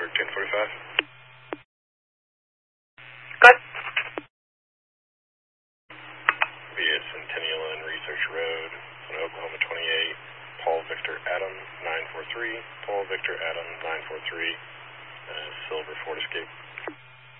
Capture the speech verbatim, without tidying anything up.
Pittsburgh ten forty-five. Good. Via Centennial and Research Road on Oklahoma twenty-eight. Paul Victor Adam nine four three. Paul Victor Adam nine four three. Uh, Silver Ford Escape.